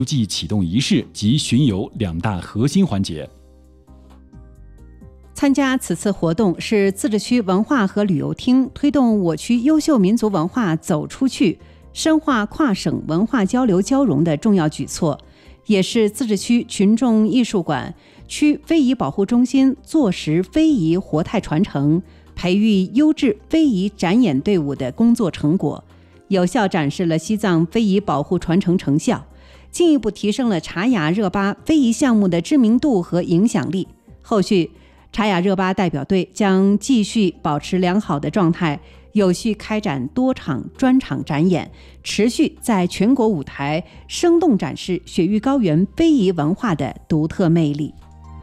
季启动仪式及巡游2大核心环节。 参加此次活动是自治区文化和旅游厅推动我区优秀民族文化走出去，深化跨省文化交流交融的重要举措，也是自治区群众艺术馆、区非遗保护中心坐实非遗活态传承、培育优质非遗展演队伍的工作成果，有效展示了西藏非遗保护传承成效，进一步提升了茶雅热巴非遗项目的知名度和影响力。后续茶雅热巴代表队将继续保持良好的状态，有序开展多场专场展演，持续在全国舞台生动展示雪域高原非遗文化的独特魅力。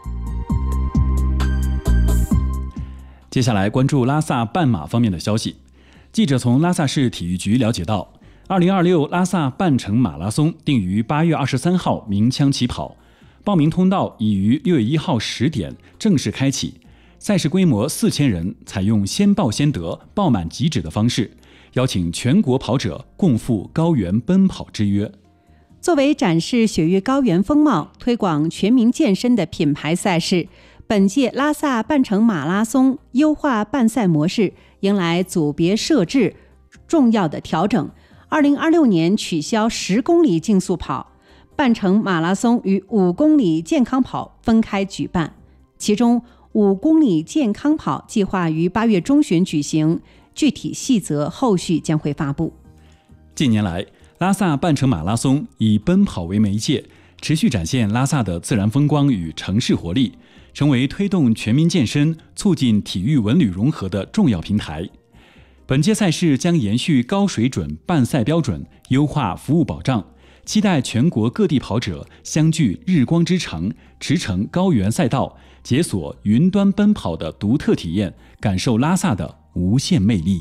接下来关注拉萨半马方面的消息。记者从拉萨市体育局了解到，2026拉萨半程马拉松定于8月23号鸣枪起跑，报名通道已于6月1号10点正式开启。赛事规模4000人，采用先报先得、报满即止的方式，邀请全国跑者共赴高原奔跑之约。 作为展示雪域高原风貌、推广全民健身的品牌赛事，本届拉萨半程马拉松优化办赛模式迎来组别设置重要的调整。2026年取消10公里竞速跑，半程马拉松与5公里健康跑分开举办，其中5公里健康跑计划于8月中旬举行，具体细则后续将会发布。 近年来，拉萨半程马拉松以奔跑为媒介，持续展现拉萨的自然风光与城市活力，成为推动全民健身、促进体育文旅融合的重要平台。本届赛事将延续高水准办赛标准，优化服务保障，期待全国各地跑者相聚日光之城，驰骋高原赛道，解锁云端奔跑的独特体验，感受拉萨的无限魅力。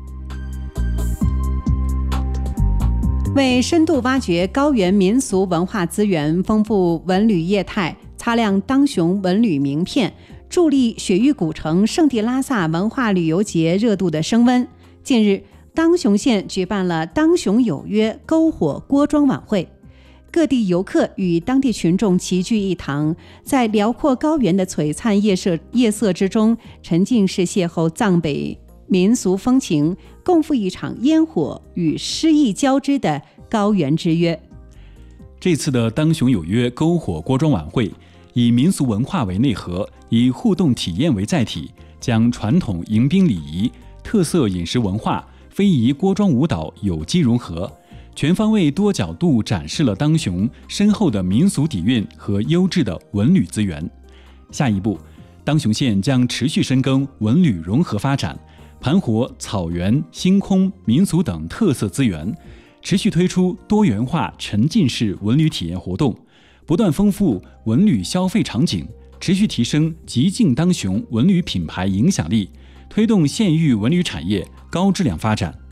为深度挖掘高原民俗文化资源，丰富文旅业态，擦亮当雄文旅名片，助力雪域古城圣地拉萨文化旅游节热度的升温。近日，当雄县举办了当雄有约篝火锅庄晚会，各地游客与当地群众齐聚一堂，在辽阔高原的璀璨夜色之中，沉浸式邂逅藏北民俗风情，共赴一场烟火与诗意交织的高原之约。 这次的当雄有约篝火锅庄晚会，以民俗文化为内核，以互动体验为载体，将传统迎宾礼仪、特色饮食文化、非遗锅庄舞蹈有机融合，全方位多角度展示了当雄深厚的民俗底蕴和优质的文旅资源。下一步，当雄县将持续深耕文旅融合发展，盘活草原、星空、民俗等特色资源，持续推出多元化沉浸式文旅体验活动，不断丰富文旅消费场景，持续提升极境当雄文旅品牌影响力，推动县域文旅产业高质量发展。